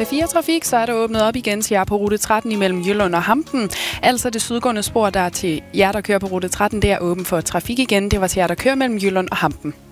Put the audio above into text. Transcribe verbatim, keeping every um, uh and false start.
P fire Trafik, så er der åbnet op igen til jer på rute tretten imellem Jylland og Hampen. Altså det sydgående spor, der til jer, der kører på rute tretten, det er åben for trafik igen. Det var til jer, der kører mellem Jylland og Hampen.